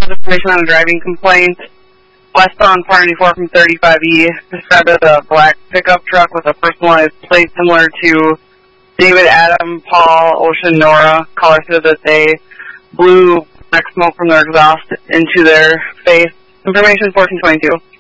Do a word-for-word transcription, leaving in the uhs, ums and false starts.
information on a driving complaint. Westbound four ninety-four from thirty-five E, described as a black pickup truck with a personalized plate similar to David, Adam, Paul, Ocean, Nora. Caller said that they blew black smoke from their exhaust into their face. Information fourteen twenty-two.